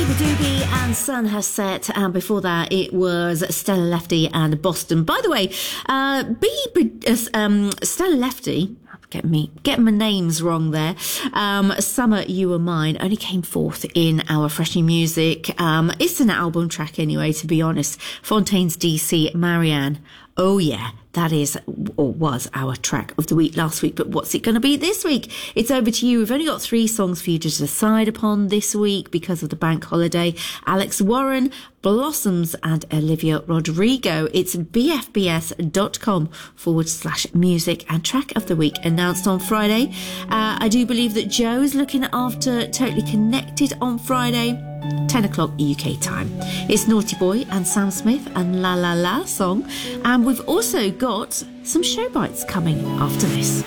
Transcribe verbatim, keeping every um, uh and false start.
Doobie and Sun has set, and before that it was Stella Lefty and Boston. By the way, uh, B, uh, um, Stella Lefty, get me, get my names wrong there, um, Summer You Were Mine only came forth in our Fresh New Music. Um, it's an album track anyway, to be honest. Fontaine's D C, Marianne. Oh yeah, that is, or was, our track of the week last week, but what's it going to be this week? It's over to you. We've only got three songs for you to decide upon this week because of the bank holiday. Alex Warren, Blossoms and Olivia Rodrigo. It's bfbs.com forward slash music and track of the week announced on Friday. Uh, I do believe that Joe is looking after Totally Connected on Friday, ten o'clock U K time. It's Naughty Boy and Sam Smith and La La La song. And we've also got some show bites coming after this.